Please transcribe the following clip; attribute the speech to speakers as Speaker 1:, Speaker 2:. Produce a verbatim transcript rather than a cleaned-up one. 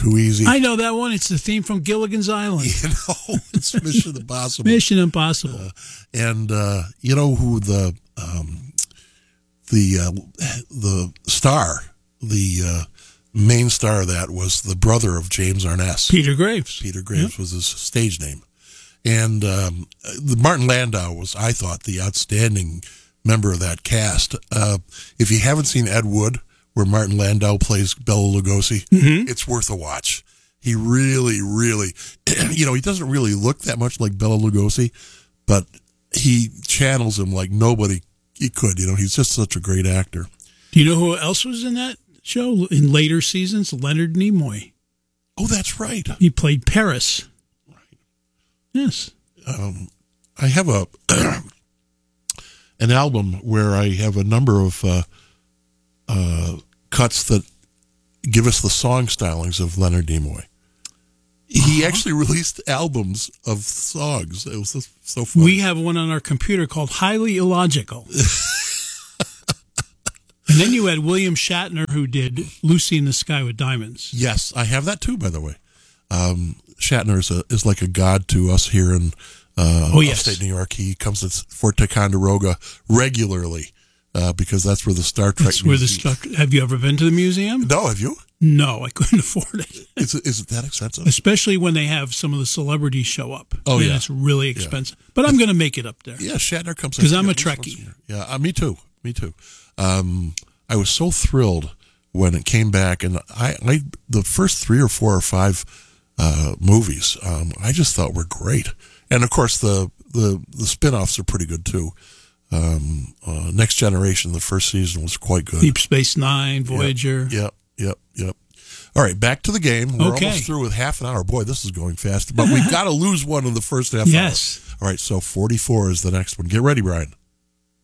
Speaker 1: too easy.
Speaker 2: I know that one. It's the theme from Gilligan's Island.
Speaker 1: You know, it's Mission Impossible.
Speaker 2: Mission Impossible.
Speaker 1: Uh, and uh, you know who the um, the uh, the star, the uh, main star of that was the brother of James Arness.
Speaker 2: Peter Graves.
Speaker 1: Peter Graves
Speaker 2: Yep.
Speaker 1: was his stage name. And um, the Martin Landau was, I thought, the outstanding member of that cast. Uh, if you haven't seen Ed Wood, where Martin Landau plays Bela Lugosi,
Speaker 2: Mm-hmm.
Speaker 1: it's worth a watch. He really, really, you know, he doesn't really look that much like Bela Lugosi, but he channels him like nobody he could. You know, he's just such a great actor.
Speaker 2: Do you know who else was in that show in later seasons? Leonard Nimoy.
Speaker 1: Oh, that's right.
Speaker 2: He played Paris.
Speaker 1: Right.
Speaker 2: Yes.
Speaker 1: Um, I have a an album where I have a number of uh, uh, cuts that give us the song stylings of Leonard Nimoy. He
Speaker 2: Uh-huh.
Speaker 1: actually released albums of songs. It was so, so fun.
Speaker 2: We have one on our computer called Highly Illogical. And then you had William Shatner, who did Lucy in the Sky with Diamonds.
Speaker 1: Yes, I have that too, by the way. Um, Shatner is, a, is like a god to us here in uh,
Speaker 2: Oh, yes.
Speaker 1: upstate New York. He comes to Fort Ticonderoga regularly uh, because that's where the Star Trek
Speaker 2: That's where the
Speaker 1: museum-
Speaker 2: stuff. Have you ever been to the museum?
Speaker 1: No, have you?
Speaker 2: No, I couldn't afford it.
Speaker 1: Is it, is it that expensive?
Speaker 2: Especially when they have some of the celebrities show up.
Speaker 1: Oh,
Speaker 2: Then
Speaker 1: yeah.
Speaker 2: it's really expensive. But I'm going to make it up there.
Speaker 1: Yeah, Shatner comes
Speaker 2: 'Cause
Speaker 1: in
Speaker 2: I'm a
Speaker 1: at least once
Speaker 2: Trekkie.
Speaker 1: year. Yeah, uh, me too. Me too. Um, I was so thrilled when it came back, and I, I the first three or four or five uh, movies, um, I just thought were great. And of course, the the the spin-offs are pretty good too. Um, uh, Next Generation, the first season was quite good.
Speaker 2: Deep Space Nine, Voyager.
Speaker 1: Yep, yep, yep. All right, back to the game. We're
Speaker 2: Okay.
Speaker 1: almost through with half an hour. Boy, this is going fast. But we've got to lose one in the first half
Speaker 2: Yes.
Speaker 1: hour. All right, so forty-four is the next one. Get ready, Brian.